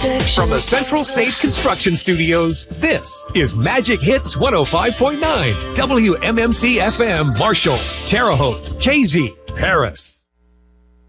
From the Central State Construction Studios, this is Magic Hits 105.9 WMMC FM Marshall, Terre Haute, KZ, Paris.